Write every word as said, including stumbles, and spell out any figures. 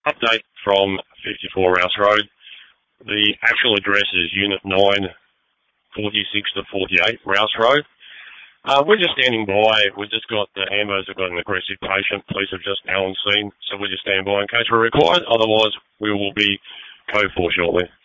Update from fifty-four Rouse Road. The actual address is Unit nine, forty-six to forty-eight Rouse Road. Uh, we're just standing by. We've just got the ambos have got an aggressive patient. Police have just now on scene, so we're just standing by in case we're required. Otherwise, we will be code for shortly.